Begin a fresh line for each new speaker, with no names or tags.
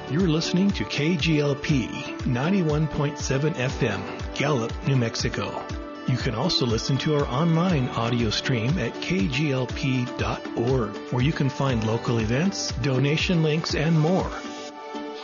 You're listening to KGLP 91.7 FM, Gallup, New Mexico. You can also listen to our online audio stream at kglp.org, where you can find local events, donation links, and more.